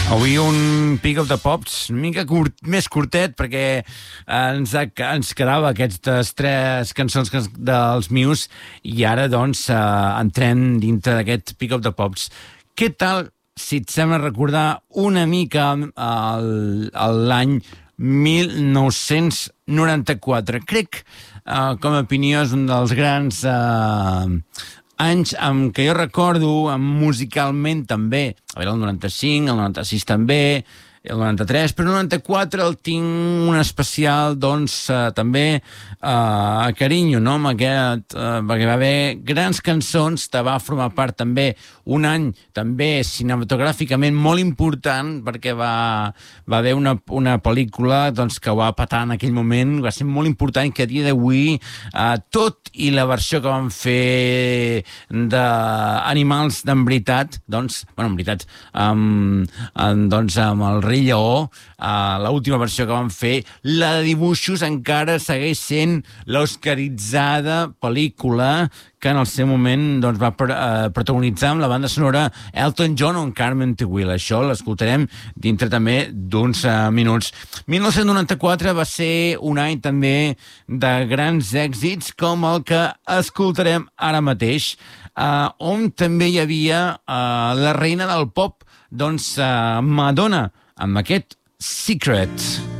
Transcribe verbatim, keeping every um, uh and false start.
Avui un Pick of the Pops una mica curt, més curtet, perquè ens, ha, ens quedava aquestes tres cançons dels Muse i ara, doncs, eh, entrem dintre d'aquest Pick of the Pops. Què tal si et sembla recordar una mica l'any mil nou-cents noranta-quatre? Crec, eh, com a opinió, és un dels grans eh, anys en què jo recordo, musicalment també, a veure, el noranta-cinc, el noranta-sis també, el noranta-tres, però el noranta-quatre el tinc un especial, doncs, eh, també eh, carinyo, no?, amb aquest, eh, perquè va haver grans cançons, te va formar part també un any, també cinematogràficament molt important, perquè va, va haver una, una pel·lícula, doncs, que va petar en aquell moment, va ser molt important, que a dia d'avui eh, tot i la versió que van fer d'Animals d'en veritat, doncs, bueno, en veritat, amb, amb, doncs, amb el Rei Lleó, uh, l'última versió que van fer, la de dibuixos encara segueix sent l'oscaritzada pel·lícula que en el seu moment, doncs, va pr uh, protagonitzar amb la banda sonora Elton John o Carmen Tewill. Això l'escoltarem dintre també d'uns uh, minuts. mil nou-cents noranta-quatre va ser un any també de grans èxits com el que escoltarem ara mateix, uh, on també hi havia uh, la reina del pop, doncs uh, Madonna, amb aquest Secret.